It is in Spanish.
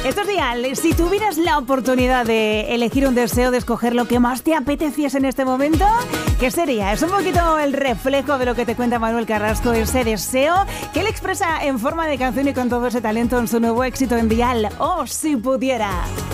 Esto es Dial. Si tuvieras la oportunidad de elegir un deseo, de escoger lo que más te apeteciese en este momento, ¿qué sería? Es un poquito el reflejo de lo que te cuenta Manuel Carrasco, ese deseo que él expresa en forma de canción y con todo ese talento en su nuevo éxito en Dial. ¡Oh, si pudiera!